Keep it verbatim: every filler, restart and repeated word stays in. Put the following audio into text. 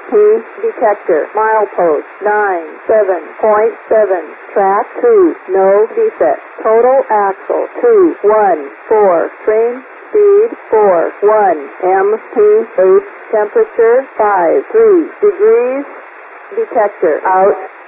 P detector. Milepost nine seven point seven. Track two. No defect. Total axle two one four. Train speed four one. M P H temperature five three degrees. Detector out.